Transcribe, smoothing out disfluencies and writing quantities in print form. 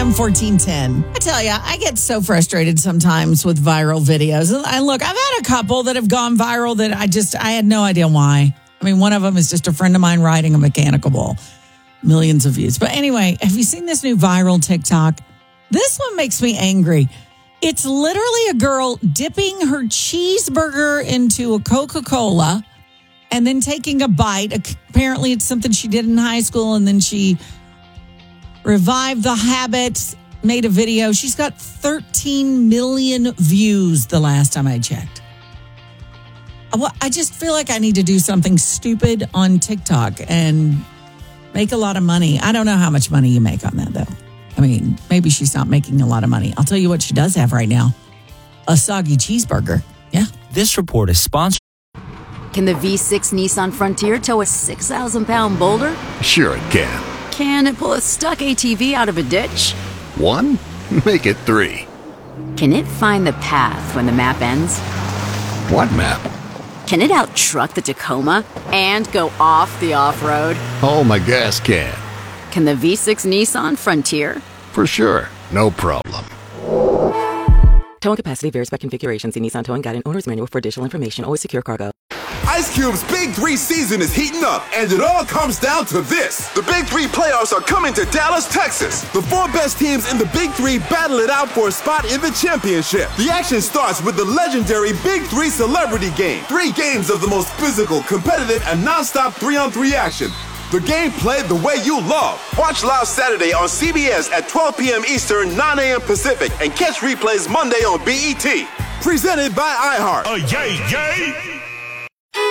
AM 1410. I tell you, I get so frustrated sometimes with viral videos. And look, I've had a couple that have gone viral that I had no idea why. I mean, one of them is just a friend of mine riding a mechanical bull. Millions of views. But anyway, have you seen this new viral TikTok? This one makes me angry. It's literally a girl dipping her cheeseburger into a Coca-Cola and then taking a bite. Apparently, it's something she did in high school, and then she revived the habit, made a video. She's got 13 million views the last time I checked. I just feel like I need to do something stupid on TikTok and make a lot of money. I don't know how much money you make on that, though. I mean, maybe she's not making a lot of money. I'll tell you what she does have right now. A soggy cheeseburger. Yeah. This report is sponsored. Can the V6 Nissan Frontier tow a 6,000-pound boulder? Sure it can. Can it pull a stuck ATV out of a ditch? 1? Make it 3. Can it find the path when the map ends? What map? Can it out-truck the Tacoma and go off the off-road? Oh, my gas can. Can the V6 Nissan Frontier? For sure. No problem. Towing capacity varies by configuration. See Nissan Towing Guide and Owner's Manual for additional information. Always secure cargo. Ice Cube's Big 3 season is heating up, and it all comes down to this. The Big 3 playoffs are coming to Dallas, Texas. The 4 best teams in the Big 3 battle it out for a spot in the championship. The action starts with the legendary Big 3 Celebrity Game. 3 games of the most physical, competitive, and non-stop 3-on-3 action. The game played the way you love. Watch live Saturday on CBS at 12 p.m. Eastern, 9 a.m. Pacific, and catch replays Monday on BET. Presented by iHeart. Yay, yay!